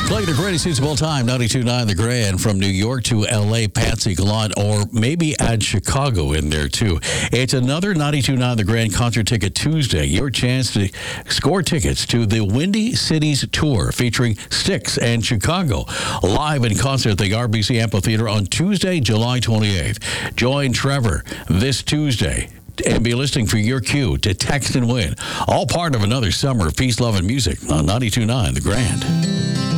Playing the greatest hits of all time, 92.9 The Grand, from New York to L.A., Patsy Gallant, or maybe add Chicago in there, too. It's another 92.9 The Grand Concert Ticket Tuesday. Your chance to score tickets to the Windy Cities Tour featuring Styx and Chicago, live in concert at the RBC Amphitheater on Tuesday, July 28th. Join Trevor this Tuesday and be listening for your cue to text and win. All part of another summer of peace, love, and music on 92.9 The Grand.